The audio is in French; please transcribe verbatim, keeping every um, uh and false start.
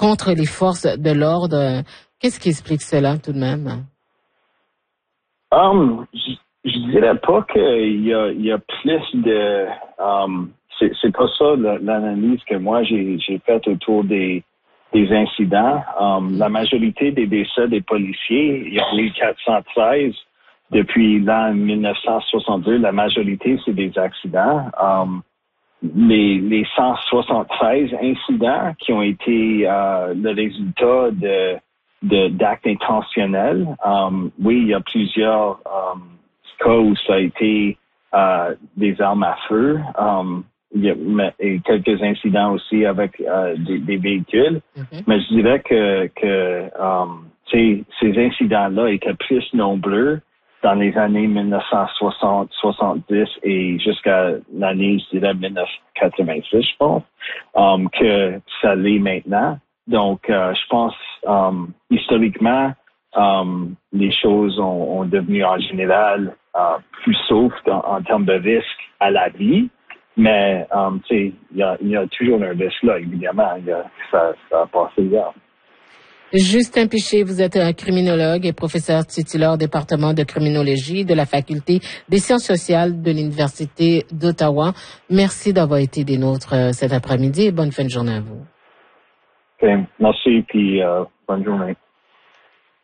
contre les forces de l'ordre. Qu'est-ce qui explique cela tout de même? Um, je, je dirais pas qu'il y a, il y a plus de... Um, c'est, c'est pas ça l'analyse que moi j'ai, j'ai faite autour des, des incidents. Um, la majorité des décès des policiers, il y en a eu quatre cent treize depuis l'an mille neuf cent soixante-deux. La majorité, c'est des accidents. Um, les, les cent soixante-treize incidents qui ont été euh, le résultat de, de d'actes intentionnels. Um, oui, il y a plusieurs um, cas où ça a été euh, des armes à feu. Um, il y a mais, et quelques incidents aussi avec euh, des, des véhicules. Mm-hmm. Mais je dirais que, que um, ces incidents-là étaient plus nombreux dans les années mille neuf cent soixante, soixante-dix et jusqu'à l'année, je dirais, mille neuf cent quatre-vingt-six, je pense, um, que ça l'est maintenant. Donc, euh, je pense, um, historiquement, um, les choses ont, ont devenu en général uh, plus soft en, en termes de risque à la vie. Mais, um, tu sais, il y a, y a toujours un risque là, évidemment. Y a, ça, ça a passé hier. Justin Piché, vous êtes un criminologue et professeur titulaire au département de criminologie de la Faculté des sciences sociales de l'Université d'Ottawa. Merci d'avoir été des nôtres euh, cet après-midi et bonne fin de journée à vous. Okay. Merci, puis euh, bonne journée.